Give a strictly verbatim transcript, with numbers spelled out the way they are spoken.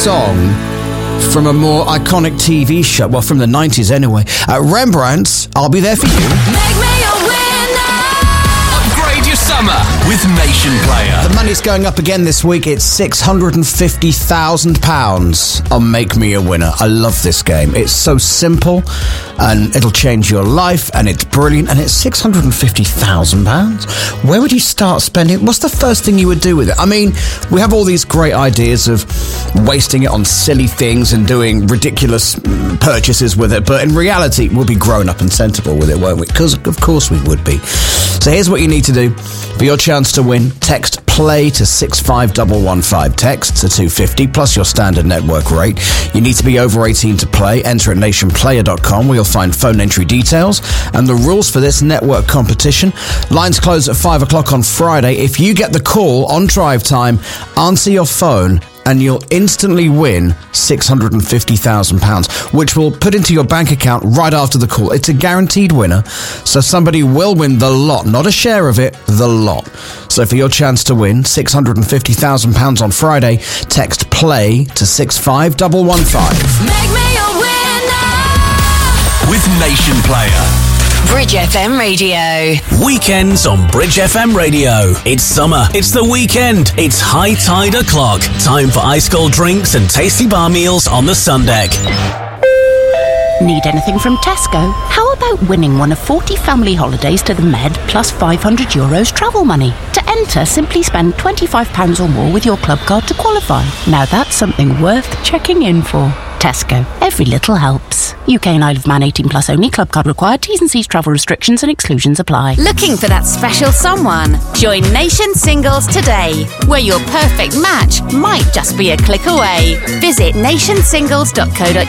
song from a more iconic T V show, well, from the nineties anyway. Uh, Rembrandt's I'll Be There For You. Make me a winner. Upgrade your summer with Nation Player. The money's going up again this week. It's six hundred fifty thousand pounds on Make Me a Winner. I love this game. It's so simple and it'll change your life and it's brilliant and it's six hundred fifty thousand pounds. Where would you start spending? What's the first thing you would do with it? I mean, we have all these great ideas of wasting it on silly things and doing ridiculous purchases with it, but in reality, we'll be grown up and sensible with it, won't we? Because, of course, we would be. So here's what you need to do. For your chance to win, text PLAY to six five one one five. Text to two fifty plus your standard network rate. You need to be over eighteen to play. Enter at nation player dot com where you'll find phone entry details and the rules for this network competition. Lines close at five o'clock on Friday. If you get the call on drive time, answer your phone and you'll instantly win six hundred fifty thousand pounds, which we'll put into your bank account right after the call. It's a guaranteed winner, so somebody will win the lot, not a share of it, the lot. So for your chance to win six hundred fifty thousand pounds on Friday, text PLAY to six five one one five. Make me a winner. With Nation Player. Bridge F M Radio. Weekends on Bridge F M Radio. It's summer. It's the weekend. It's high tide o'clock. Time for ice cold drinks and tasty bar meals on the sun deck. Need anything from Tesco? How about winning one of forty family holidays to the Med plus five hundred euros travel money? To enter, simply spend twenty-five pounds or more with your club card to qualify. Now that's something worth checking in for. Tesco. Every little helps. U K and Isle of Man eighteen plus only. Club card required. T's and C's travel restrictions and exclusions apply. Looking for that special someone? Join Nation Singles today, where your perfect match might just be a click away. Visit nation singles dot co dot